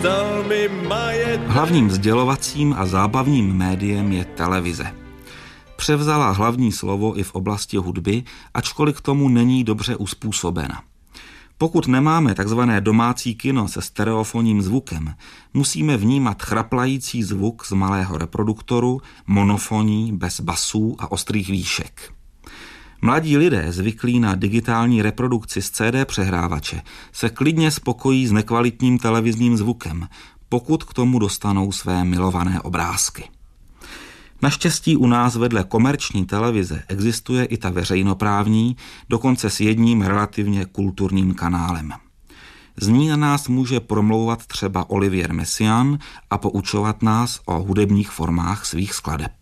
Hlavním sdělovacím a zábavním médiem je televize. Převzala hlavní slovo i v oblasti hudby, ačkoliv k tomu není dobře uspůsobena. Pokud nemáme takzvané domácí kino se stereofonním zvukem, musíme vnímat chraplající zvuk z malého reproduktoru, monofonní, bez basů a ostrých výšek. Mladí lidé zvyklí na digitální reprodukci z CD přehrávače se klidně spokojí s nekvalitním televizním zvukem, pokud k tomu dostanou své milované obrázky. Naštěstí u nás vedle komerční televize existuje i ta veřejnoprávní, dokonce s jedním relativně kulturním kanálem. Z ní na nás může promlouvat třeba Olivier Messiaen a poučovat nás o hudebních formách svých skladeb.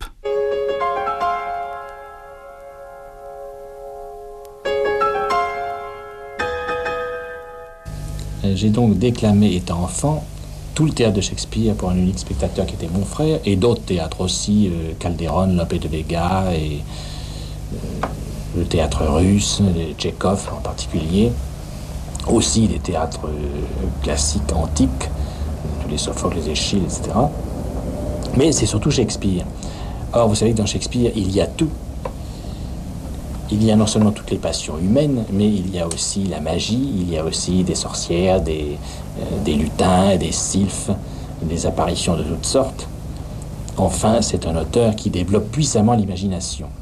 J'ai donc déclamé étant enfant tout le théâtre de Shakespeare pour un unique spectateur qui était mon frère, et d'autres théâtres aussi, Calderon, Lope de Vega, et le théâtre russe, Tchekhov en particulier, aussi des théâtres classiques, antiques, tous les Sophocle, les Éschyle, etc. Mais c'est surtout Shakespeare. Or, vous savez que dans Shakespeare, il y a tout. Il y a non seulement toutes les passions humaines, mais il y a aussi la magie, il y a aussi des sorcières, des lutins, des sylphes, des apparitions de toutes sortes. Enfin, c'est un auteur qui développe puissamment l'imagination.